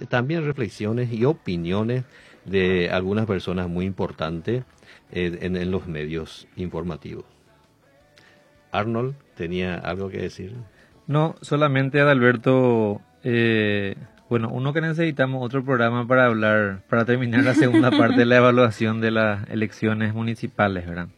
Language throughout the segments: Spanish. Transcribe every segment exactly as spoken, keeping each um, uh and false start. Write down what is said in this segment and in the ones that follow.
también reflexiones y opiniones de algunas personas muy importantes eh, en, en los medios informativos. Arnold, ¿tenía algo que decir? No, solamente Adalberto, eh, bueno, uno que necesitamos otro programa para hablar, para terminar la segunda parte de la evaluación de las elecciones municipales, ¿verdad?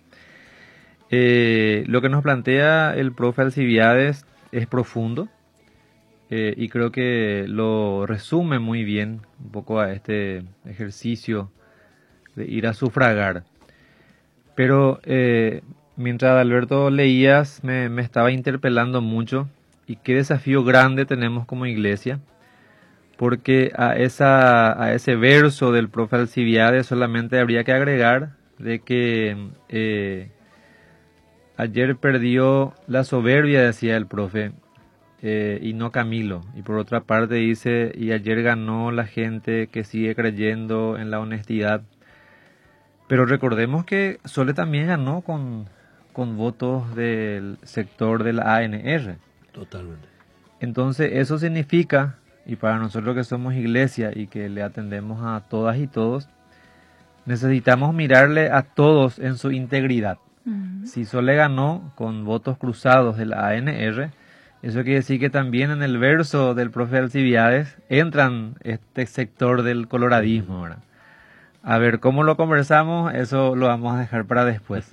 Eh, lo que nos plantea el profe Alcibiades es profundo eh, y creo que lo resume muy bien un poco a este ejercicio de ir a sufragar. Pero eh, mientras Alberto leías me, me estaba interpelando mucho y qué desafío grande tenemos como iglesia, porque a, esa, a ese verso del profe Alcibiades solamente habría que agregar de que eh, ayer perdió la soberbia, decía el profe, eh, y no Camilo. Y por otra parte dice, y ayer ganó la gente que sigue creyendo en la honestidad. Pero recordemos que Sole también ganó con, con votos del sector de la A N R. Totalmente. Entonces eso significa, y para nosotros que somos iglesia y que le atendemos a todas y todos, necesitamos mirarle a todos en su integridad. Uh-huh. Si Sole ganó con votos cruzados de la A N R, eso quiere decir que también en el verso del profe Alcibiades entran este sector del coloradismo, ¿verdad? A ver, ¿cómo lo conversamos? Eso lo vamos a dejar para después.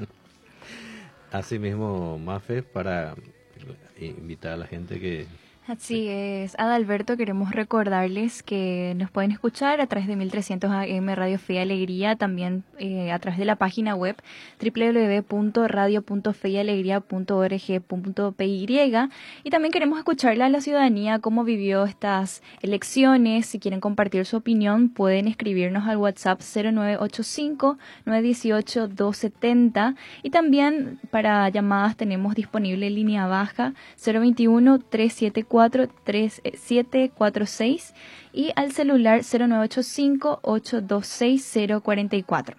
Así mismo, Mafe, para invitar a la gente que... Así es, Adalberto, queremos recordarles que nos pueden escuchar a través de mil trescientos A M Radio Fe y Alegría, también eh, a través de la página web doble u doble u doble u punto radio punto fe y alegría punto org punto p y, y también queremos escucharle a la ciudadanía cómo vivió estas elecciones. Si quieren compartir su opinión, pueden escribirnos al WhatsApp cero nueve ocho cinco, nueve uno ocho, dos siete cero, y también para llamadas tenemos disponible línea baja cero veintiuno, trescientos setenta y cuatro, treinta y siete cuarenta y seis y al celular cero nueve ocho cinco, ocho dos seis, cero cuatro cuatro.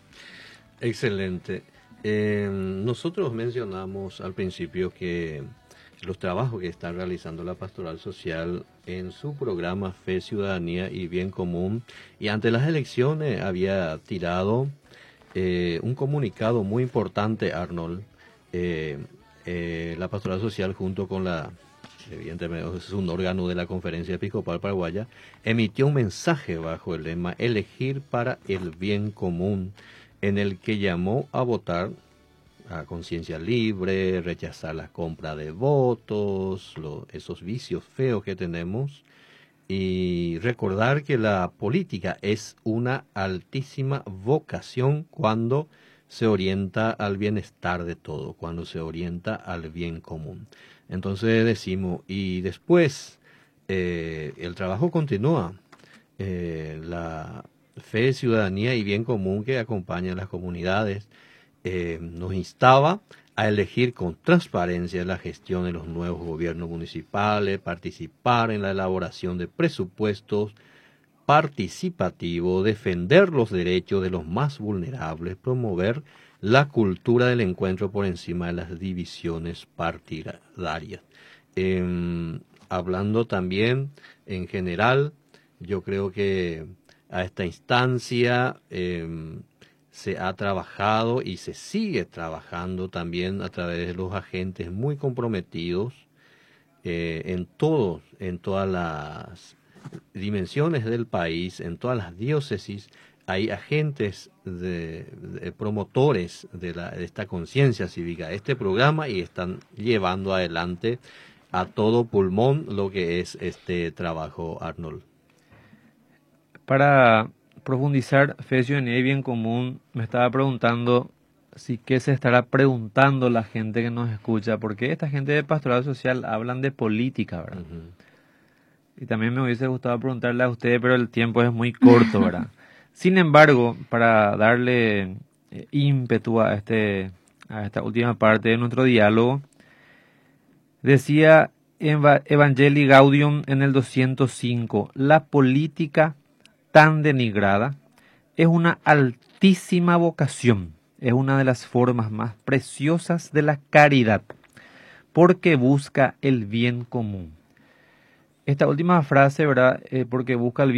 Excelente. Eh, nosotros mencionamos al principio que los trabajos que está realizando la Pastoral Social en su programa Fe, Ciudadanía y Bien Común, y ante las elecciones había tirado eh, un comunicado muy importante, Arnold, eh, eh, la Pastoral Social junto con la... evidentemente es un órgano de la Conferencia Episcopal Paraguaya, emitió un mensaje bajo el lema Elegir para el Bien Común, en el que llamó a votar a conciencia libre, rechazar la compra de votos, lo, esos vicios feos que tenemos, y recordar que la política es una altísima vocación cuando se orienta al bienestar de todo, cuando se orienta al bien común. Entonces decimos, y después eh, el trabajo continúa, eh, la fe, ciudadanía y bien común que acompaña a las comunidades eh, nos instaba a elegir con transparencia la gestión de los nuevos gobiernos municipales, participar en la elaboración de presupuestos participativos, defender los derechos de los más vulnerables, promover la cultura del encuentro por encima de las divisiones partidarias. Eh, hablando también en general, yo creo que a esta instancia eh, se ha trabajado y se sigue trabajando también a través de los agentes muy comprometidos eh, en todos, en todas las dimensiones del país, en todas las diócesis. Hay agentes de, de promotores de, la, de esta conciencia cívica, este programa, y están llevando adelante a todo pulmón lo que es este trabajo, Arnold. Para profundizar, Fe, Ciudadanía y Bien Común, me estaba preguntando si qué se estará preguntando la gente que nos escucha, porque esta gente de Pastoral Social hablan de política, ¿verdad? Uh-huh. Y también me hubiese gustado preguntarle a ustedes, pero el tiempo es muy corto, ¿verdad? Sin embargo, para darle eh, ímpetu a, este, a esta última parte de nuestro diálogo, decía Evangelii Gaudium en el doscientos cinco, la política tan denigrada es una altísima vocación, es una de las formas más preciosas de la caridad, porque busca el bien común. Esta última frase, ¿verdad? Eh, porque busca el bien